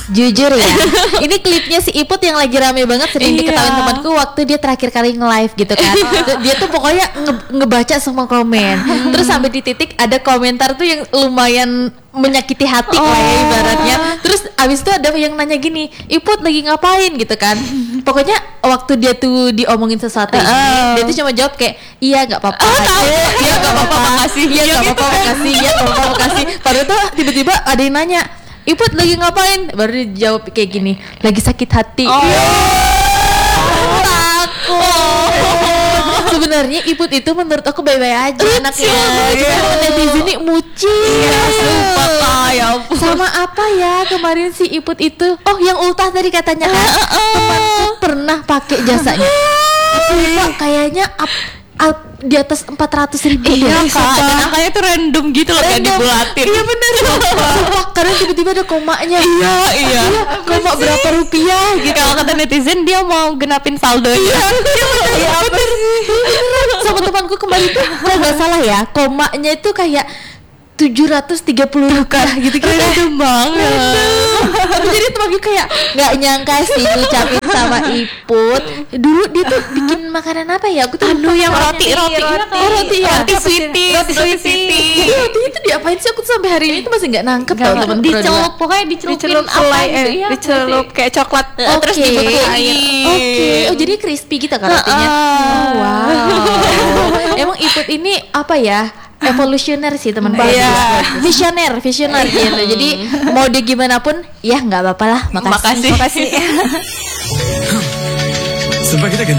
Jujur ya, ini klipnya si Iput yang lagi rame banget, sering diketahui temanku waktu dia terakhir kali nge-live gitu kan. Dia tuh pokoknya ngebaca semua komen. Terus sampai di titik ada komentar tuh yang lumayan menyakiti hati lah ya ibaratnya. Terus abis itu ada yang nanya gini, Iput lagi ngapain gitu kan. Pokoknya waktu dia tuh diomongin sesuatu ini, dia tuh cuma jawab kayak iya nggak apa-apa, iya nggak apa-apa makasih, iya nggak apa-apa makasih, iya nggak apa-apa makasih. Padahal tuh tiba-tiba ada yang nanya, Iput lagi ngapain? Baru dia jawab kayak gini, lagi sakit hati. Sebenarnya Iput itu menurut aku baik-baik aja anaknya. Cuma netizen ini muci. Sumpah ya ampun. Sama apa ya kemarin si Iput itu? Oh yang ultah tadi katanya kan. Temanku pernah pakai jasanya. Lupa kayaknya di atas 400.000. Iya kak, dan angkanya tuh random gitu loh, kayak dibulatin. Iya bener. Sumpah, karena tiba-tiba ada komanya. Iya. Koma berapa rupiah gitu. Kalau kata netizen dia mau genapin saldonya. Iya bener. Sama temanku kemarin tuh kalau nggak salah ya, komanya itu kayak 730 rupiah gitu. Random banget. Jadi temanku kayak nggak nyangka sih ngucapin sama Iput. Dulu dia tuh bikin makanan apa ya? Aku tuh yang roti sweetie. Roti itu diapain sih? Aku tuh sampai hari ini tuh masih nggak nangkep tau teman-teman. Dicelup, pokoknya dicelupin apa gitu ya. Dicelup kayak coklat terus dibekuin air. Oke. Oh jadi crispy gitu kan rotinya. Wow. Emang Iput ini apa ya? Evolusioner sih teman bagus. Visioner gitu. Jadi mau di gimana pun ya nggak apa-apa lah. Makasih. Sampai kita ganti